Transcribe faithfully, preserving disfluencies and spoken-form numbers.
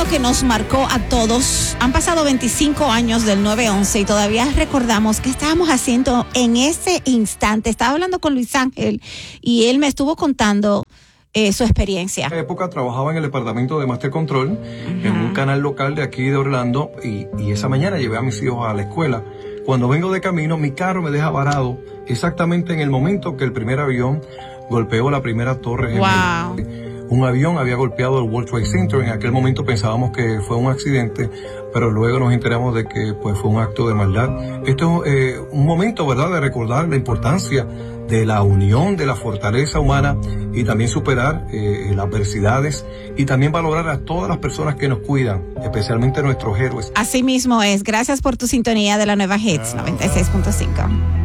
que nos marcó a todos. Han pasado veinticinco años del nueve once y todavía recordamos qué estábamos haciendo en ese instante. Estaba hablando con Luis Ángel y él me estuvo contando eh, su experiencia. En esa época trabajaba en el departamento de Master Control, uh-huh. en un canal local de aquí de Orlando, y, y esa mañana llevé a mis hijos a la escuela. Cuando vengo de camino, mi carro me deja varado exactamente en el momento que el primer avión golpeó la primera torre gemela. Wow. Un avión había golpeado el World Trade Center. En aquel momento pensábamos que fue un accidente, pero luego nos enteramos de que pues fue un acto de maldad. Esto es eh, un momento, ¿verdad?, de recordar la importancia de la unión, de la fortaleza humana, y también superar eh, las adversidades, y también valorar a todas las personas que nos cuidan, especialmente nuestros héroes. Así mismo es. Gracias por tu sintonía de la nueva Hits noventa y seis punto cinco.